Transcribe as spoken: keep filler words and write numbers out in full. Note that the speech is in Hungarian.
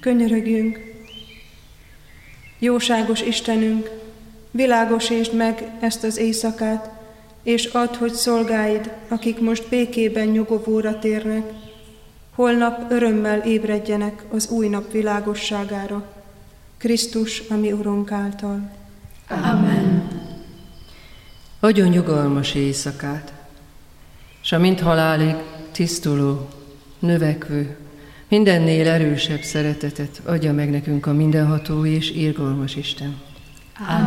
Könyörögjünk. Jóságos Istenünk, világosítsd meg ezt az éjszakát, és add, hogy szolgáid, akik most békében nyugovóra térnek, holnap örömmel ébredjenek az új nap világosságára, Krisztus, a mi Urunk által. Amen. Adjon nyugalmas éjszakát, s a mint halálig tisztuló, növekvő, mindennél erősebb szeretetet adja meg nekünk a mindenható és irgalmas Isten. Amen.